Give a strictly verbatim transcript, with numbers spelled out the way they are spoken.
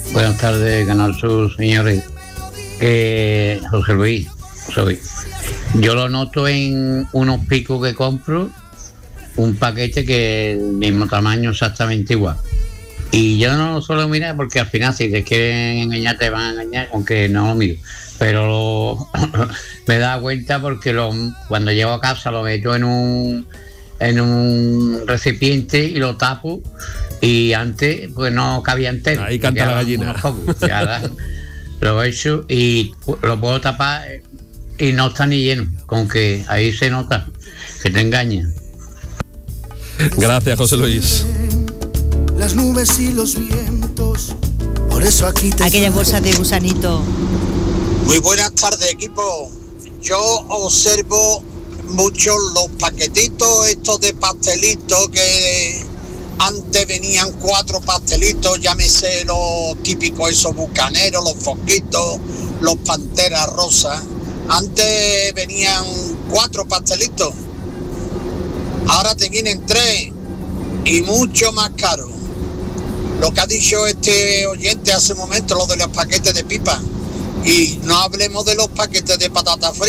Buenas tardes, Canal Sur, señores. Eh, José Luis, soy. Yo lo noto en unos picos que compro, un paquete que es el mismo tamaño, exactamente igual. Y yo no lo suelo mirar porque al final si te quieren engañar te van a engañar, aunque no lo miro. Pero me da cuenta porque lo, cuando llego a casa lo meto en un en un recipiente y lo tapo, y antes pues no cabía entero. Ahí canta la gallina. Pocos, ya la, lo he hecho y lo puedo tapar y no está ni lleno, con que ahí se nota que te engaña. Gracias, José Luis. Las nubes y los vientos, por eso aquí te aquella bolsa de gusanito. Muy buenas tardes, equipo. Yo observo mucho los paquetitos estos de pastelitos que antes venían cuatro pastelitos, llámese los típicos esos bucaneros, los foquitos, los panteras rosas. Antes venían cuatro pastelitos, ahora te vienen tres y mucho más caro. Lo que ha dicho este oyente hace un momento, lo de los paquetes de pipa. Y no hablemos de los paquetes de patatas fritas.